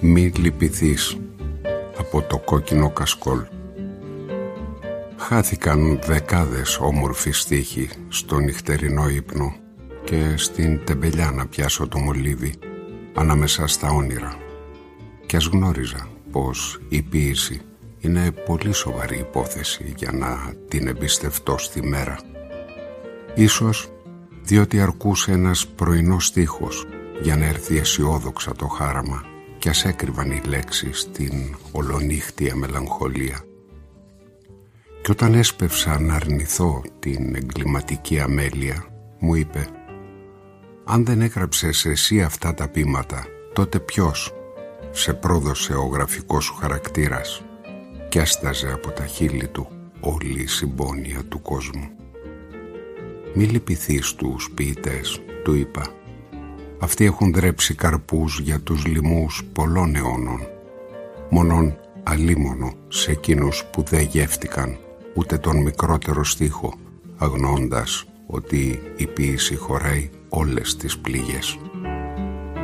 Μη λυπηθείς από το Κόκκινο Κασκόλ. Χάθηκαν δεκάδες όμορφοι στίχοι στο νυχτερινό ύπνο και στην τεμπελιά να πιάσω το μολύβι ανάμεσα στα όνειρα. Κι ας γνώριζα πως η ποίηση είναι πολύ σοβαρή υπόθεση για να την εμπιστευτώ στη μέρα. Ίσως διότι αρκούσε ένας πρωινός στίχος για να έρθει αισιόδοξα το χάραμα κι ας έκρυβαν οι λέξεις στην ολονύχτια μελαγχολία. Κι όταν έσπευσα να αρνηθώ την εγκληματική αμέλεια, μου είπε «Αν δεν έγραψες εσύ αυτά τα ποίηματα, τότε ποιος σε πρόδωσε ο γραφικός σου χαρακτήρας?» Κι έσταζε από τα χείλη του όλη η συμπόνια του κόσμου. «Μη λυπηθείς τους ποιητές», του είπα. «Αυτοί έχουν δρέψει καρπούς για τους λοιμούς πολλών αιώνων. Μόνον αλίμονο σε εκείνους που δεν γεύτηκαν ούτε τον μικρότερο στίχο, αγνοώντας ότι η ποίηση χωράει όλες τις πληγές».